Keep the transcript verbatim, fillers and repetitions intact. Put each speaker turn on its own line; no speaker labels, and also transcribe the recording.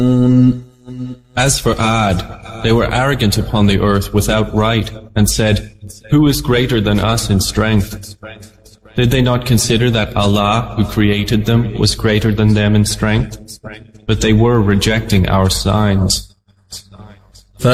As for Ad, they were arrogant upon the earth without right, and said, "Who is greater than us in strength?" Did they not consider that Allah, who created them, was greater than them in strength? But they were rejecting our signs.